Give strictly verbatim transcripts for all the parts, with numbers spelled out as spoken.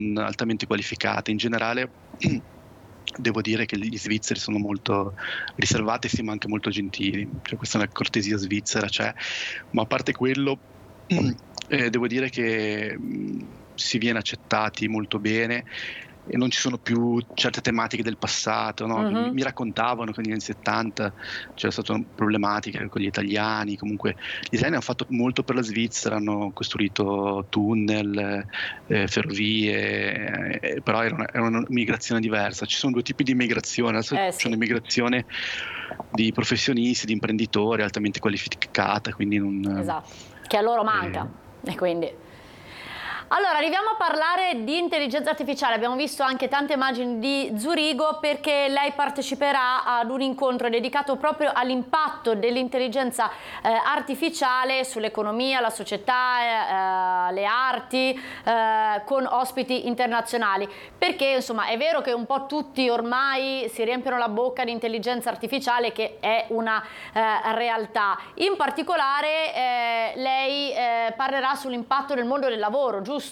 altamente qualificate. In generale devo dire che gli svizzeri sono molto riservati, sì, ma anche molto gentili, cioè questa è una cortesia svizzera, c'è, ma a parte quello eh, devo dire che mh, si viene accettati molto bene e non ci sono più certe tematiche del passato, no? Mm-hmm. mi, mi raccontavano che negli anni settanta c'era stata una problematica con gli italiani, comunque gli italiani hanno fatto molto per la Svizzera, hanno costruito tunnel, eh, ferrovie, eh, però era una, era una migrazione diversa. Ci sono due tipi di immigrazione, adesso Eh, c'è sì. un'immigrazione di professionisti, di imprenditori altamente qualificata, quindi non... Esatto, che a loro manca, eh. E quindi... Allora, arriviamo a parlare di intelligenza artificiale. Abbiamo visto anche tante immagini di Zurigo perché lei parteciperà ad un incontro dedicato proprio all'impatto dell'intelligenza eh, artificiale sull'economia, la società, eh, le arti, eh, con ospiti internazionali. Perché, insomma, è vero che un po' tutti ormai si riempiono la bocca di intelligenza artificiale, che è una eh, realtà. In particolare eh, lei eh, parlerà sull'impatto nel mondo del lavoro, giusto?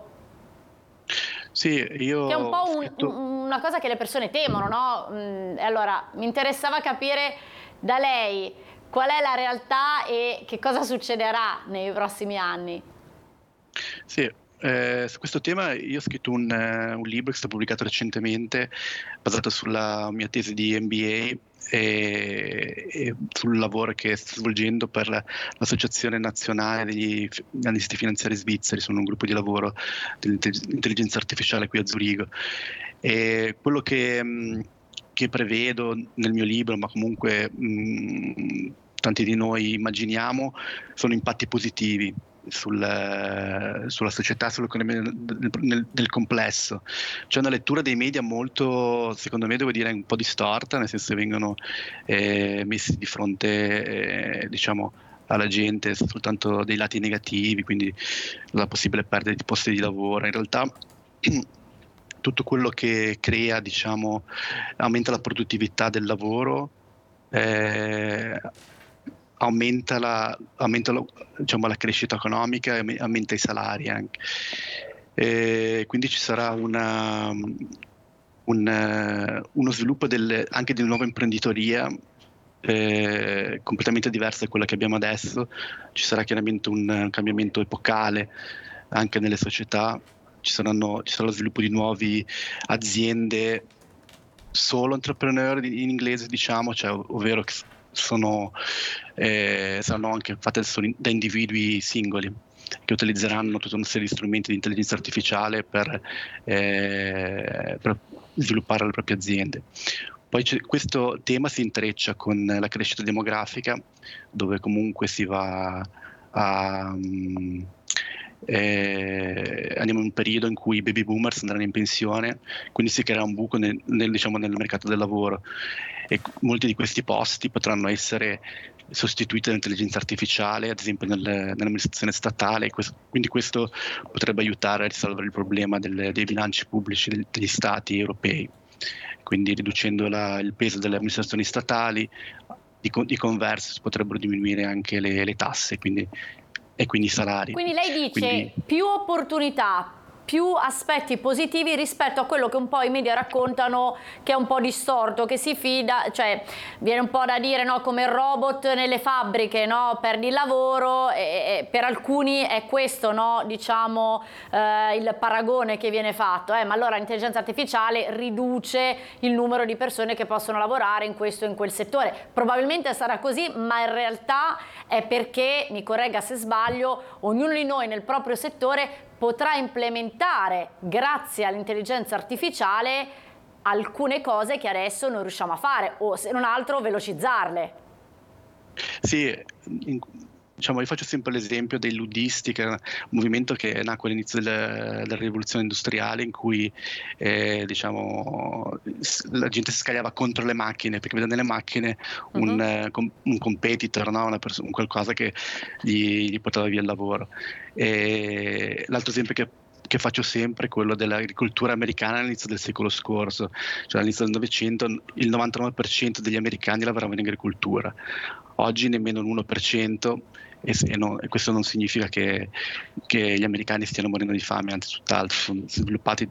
Sì, io che è un po' un, scritto... una cosa che le persone temono, no? Mm, allora, mi interessava capire da lei qual è la realtà e che cosa succederà nei prossimi anni. Sì, eh, su questo tema io ho scritto un, uh, un libro che è stato pubblicato recentemente, basato sulla mia tesi di M B A e, e sul lavoro che sto svolgendo per l'Associazione Nazionale degli Analisti Finanziari Svizzeri. Sono un gruppo di lavoro dell'intelligenza artificiale qui a Zurigo. E quello che, mh, che prevedo nel mio libro, ma comunque mh, tanti di noi immaginiamo, sono impatti positivi sul, sulla società, sull'economia nel, nel, nel complesso. C'è una lettura dei media molto, secondo me, devo dire, un po' distorta, nel senso che vengono eh, messi di fronte, eh, diciamo, alla gente soltanto dei lati negativi, quindi la possibile perdita di posti di lavoro. In realtà tutto quello che crea, diciamo, aumenta la produttività del lavoro, eh, aumenta, la, aumenta la, diciamo, la crescita economica e aumenta i salari anche. E quindi ci sarà una, un, uno sviluppo del, anche di nuova imprenditoria eh, completamente diversa da quella che abbiamo adesso. Ci sarà chiaramente un, un cambiamento epocale anche nelle società, ci, saranno, ci sarà lo sviluppo di nuove aziende solo entrepreneur in inglese, diciamo, cioè, ovvero che sono, eh, saranno anche fatte da individui singoli che utilizzeranno tutta una serie di strumenti di intelligenza artificiale per, eh, per sviluppare le proprie aziende. Poi questo tema si intreccia con la crescita demografica, dove comunque si va a... Um, Eh, andiamo in un periodo in cui i baby boomers andranno in pensione, quindi si creerà un buco nel, nel, diciamo, nel mercato del lavoro e molti di questi posti potranno essere sostituiti dall'intelligenza artificiale, ad esempio nel, nell'amministrazione statale, questo, quindi questo potrebbe aiutare a risolvere il problema del, dei bilanci pubblici degli, degli stati europei, quindi riducendo la, il peso delle amministrazioni statali, di, di converso potrebbero diminuire anche le, le tasse, quindi e quindi i salari. Quindi lei dice quindi... più opportunità, più aspetti positivi rispetto a quello che un po' i media raccontano, che è un po' distorto, che si fida, cioè viene un po' da dire, no, come il robot nelle fabbriche, no, perdi il lavoro, e, e per alcuni è questo, no, diciamo eh, il paragone che viene fatto, eh, ma allora l'intelligenza artificiale riduce il numero di persone che possono lavorare in questo e in quel settore. Probabilmente sarà così, ma in realtà è perché, mi corregga se sbaglio, ognuno di noi nel proprio settore potrà implementare, grazie all'intelligenza artificiale, alcune cose che adesso non riusciamo a fare, o se non altro velocizzarle. Sì, in, diciamo, io faccio sempre l'esempio dei luddisti, che è un movimento che nacque all'inizio della, della rivoluzione industriale, in cui eh, diciamo, la gente si scagliava contro le macchine, perché vedeva nelle macchine un, uh-huh. un competitor, no? Una persona, un qualcosa che gli, gli portava via il lavoro. E l'altro esempio che che faccio sempre è quello dell'agricoltura americana all'inizio del secolo scorso, cioè all'inizio del Novecento il novantanove per cento degli americani lavoravano in agricoltura, oggi nemmeno l'uno per cento, e, e, no, e questo non significa che, che gli americani stiano morendo di fame, anzi tutt'altro, sono sviluppati